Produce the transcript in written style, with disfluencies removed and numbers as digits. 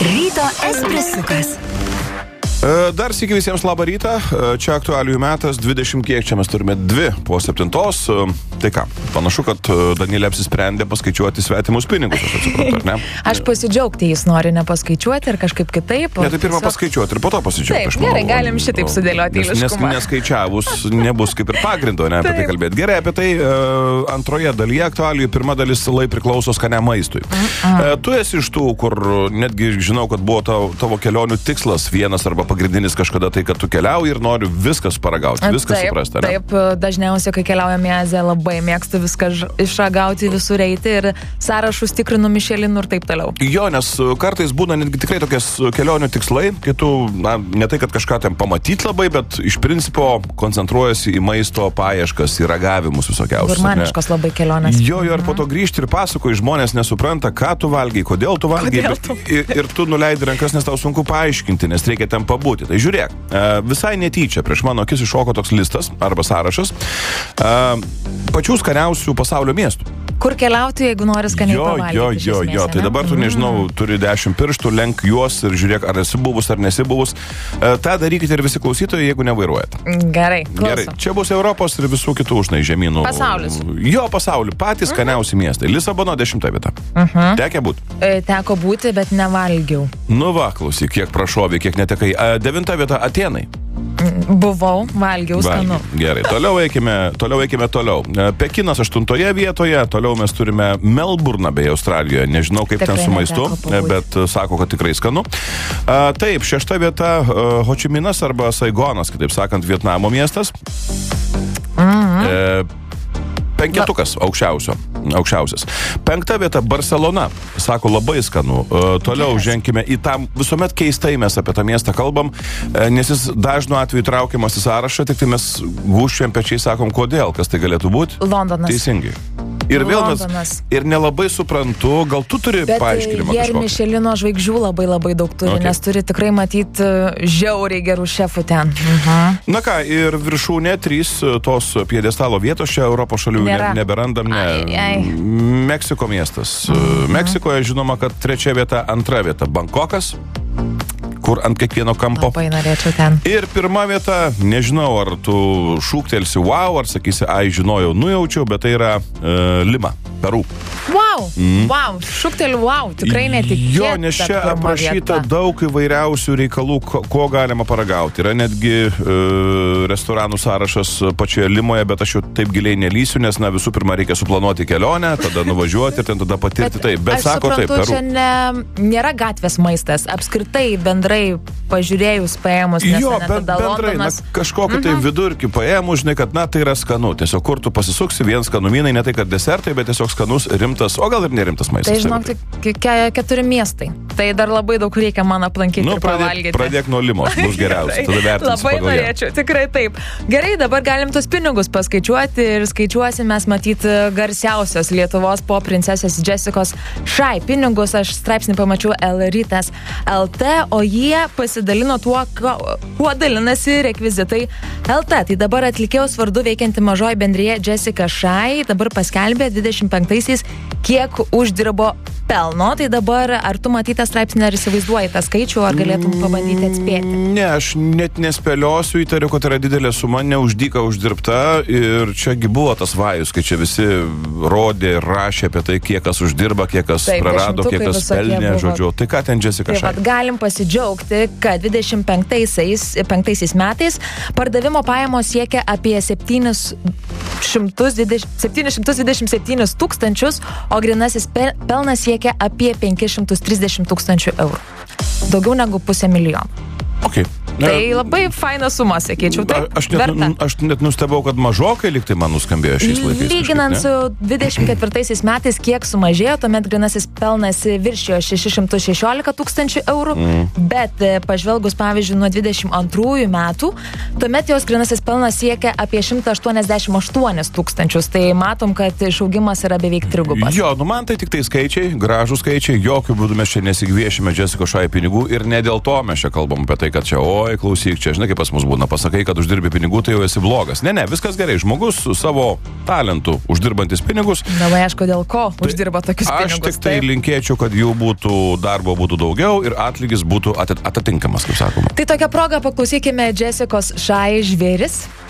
Ryto espresukas. Dar sykį visiems labą rytą. Čia aktualijų metas, 20 kiek čia mes turime 2:07. Tai ką, panašu, kad Danielė apsisprendė paskaičiuoti svetimus pinigus, aš atsiprantu, ar ne? Aš pasidžiaugti jis nori nepaskaičiuoti ir kažkaip kitaip. Ne, tai pirmą paskaičiuoti ir po to pasidžiaugti. Taip, gerai, galim šitaip sudėlioti eiliškumą. Neskaičiavus nebus kaip ir pagrindo, ne, apie tai kalbėti. Gerai, apie tai antroje dalyje aktualijų, pirma dalis lai priklauso skaniam maistui. Tu esi iš tų, kur netgi žinau, kad buvo tavo kelionių tikslas vienas arba pagrindinis kažkada tai, kad tu keliauji ir nori viskas paragauti, viskas suprasti. Taip, dažniausiai, kai keliaujame į Aziją, labai mėgstu viską išragauti, visur eiti ir sąrašus tikrinu Mišelinų ir taip toliau. Jo, nes kartais būna netgi tikrai tokias kelionių tikslai, kai tu, ne tai, kad kažką ten pamatyti labai, bet iš principo koncentruojasi į maisto paieškas, į ragavimus visokiausius. Gurmaniškos labai kelionės. Jo, ir po to grįžti ir pasakoji, žmonės nesupranta, ką tu valgai, kodėl tu valgai. Ir tu nuleidi rankas, nes tau sunku paaiškinti, nes reikia ten pabūti. Tai žiūrėk, visai netyčia prieš mano akis iššoko toks listas arba sąrašas pačių skaniausių pasaulio miestų. Kur keliauti, jeigu nori skaniai pavalgyti? Jo. Tai dabar tu, nežinau, turi 10 pirštų, lenk juos ir žiūrėk, ar esi buvus ar nesi buvus. Ta darykite ir visi klausytojai, jeigu nevairuojat. Gerai, klausom. Čia bus Europos ir visų kitų žemynų. Pasaulis. Jo, pasaulį. Patys skaniausi miestai. Lisabono 10 vieta. Tekę būti? Teko būti, bet nevalgiau. Nu va, klausyk, kiek prašovė, kiek netekai. 9 vieta Atėnai. Buvau, valgiau skanu. Gerai, toliau eikime toliau. Pekinas 8 vietoje, toliau mes turime Melburną bei Australijoje. Nežinau, kaip tikrai ten su maistu, bet sako, kad tikrai skanu. Taip, 6 vieta Hočiminas arba Saigonas, kitaip sakant, Vietnamo miestas. Penketukas aukščiausias. 5 vieta Barcelona. Sako, labai skanu. Toliau ženkime į tą, visuomet keistai mes apie tą miestą kalbam, nes jis dažnu atveju traukiamas į sąrašą, tik tai mes gūščiam pečiai sakom, kodėl, kas tai galėtų būti. Londonas. Teisingai. Ir vėl mes ir nelabai suprantu, gal tu turi paaiškinimą kažkokį. Bet Mišelino žvaigždžių labai daug turi, nes turi tikrai matyti žiauriai gerų šefų ten. Na ką, ir viršūnė 3 tos piedestalo vietos čia Europos šalių neberandam. Meksiko miestas. Meksikoje žinoma, kad 3 vieta, 2 vieta Bankokas, kur ant kiekvieno kampo. Labai norėčiau ten. Ir 1 vieta, nežinau, ar tu šūktelsi wow, ar sakysi, žinojau, nujaučiau, bet tai yra Lima, Peru. Wow, šūkteliu wow, tikrai netikėta. Jo, nes čia aprašyta daug įvairiausių reikalų, ko galima paragauti. Yra netgi restoranų sąrašas pačioje Limoje, bet aš jau taip giliai nelysiu, nes visų pirma reikia suplanuoti kelionę, tada nuvažiuoti ir ten tada patirti taip. Bet sako taip, Peru. Aš suprantu, čia nėra gatvės maistas, apskritai bendrai pažiūrėjus paėmus, nes tada Londonas. Kažkokį tai vidurkį paėmus, žinai, kad tai yra skanu. Tiesiog kur tu pasisuksi, vien skanumynai, ne tai kad desertai, bet tiesiog skanus, rimtas, o gal ir nerimtas maistas. Tai žinok, 4 miestai. Tai dar labai daug reikia man aplankyti ir pavalgyti. Pradėk nuo Limos, bus geriausia. Tada vertinsi labai norėčiau, tikrai taip. Gerai, dabar galim tus pinigus paskaičiuoti ir skaičiuosim mes matyti garsiausios Lietuvos pop princesės Jessicos Shy pinigus. Aš straipsnį pamačiau Lrytas LT, o jie pasidalino tuo, kuo dalinasi rekvizitai LT. Tai dabar atlikėjos vardu veikianti mažoji bendrija Jessica Shy dabar paskelbė 25-aisiais, kiek uždirbo pelno. Tai dabar, ar tu matyti straipsnį, ar įsivaizduoji tą skaičių, ar galėtum pabandyti atspėti? Ne, aš net nespėliosiu, įtariu, kad yra didelė suma, neuždyka uždirbta, ir čiagi buvo tas vajus, kai čia visi rodė ir rašė apie tai, kiek kas uždirba, kiek kas prarado, kiek kas pelnė, žodžiu. Tai ką ten Jessica Shy? Galim pasidžiaugti, kad 25 metais pardavimo pajamos siekia apie 727 tūkstančius, o grynasis pelnas siekia apie 530 tūkstančių eurų. Daugiau negu 500 000. Okay. Tai labai faina suma, sakyčiau. Aš net nustebau, kad mažokai liktai man nuskambėjo šiais laikais. Lyginant su 24 metais, kiek sumažėjo, tuomet grynasis pelnas viršijo 616 tūkstančių eurų, bet pažvelgus, pavyzdžiui, nuo 22 metų, tuomet jos grynasis pelnas siekia apie 188 tūkstančius. Tai matom, kad išaugimas yra beveik trigubas. Jo, man tai tik tai skaičiai, gražų skaičiai, jokių būdų mes čia nesigviešime Jessicos Shy pinigų ir ne dėl to mes čia kalbam apie tai, kad čia, oi, klausyk, čia, žinai, kaip pas mus būna, pasakai, kad uždirbi pinigų, tai jau esi blogas. Ne, viskas gerai, žmogus su savo talentu uždirbantis pinigus. Labai aišku, dėl ko uždirba tokius pinigus. Aš tik tai linkėčiau, kad jų darbo būtų daugiau ir atlygis būtų atitinkamas, kaip sakoma. Tai tokia proga paklausykime Jessicos Shy Žvėris.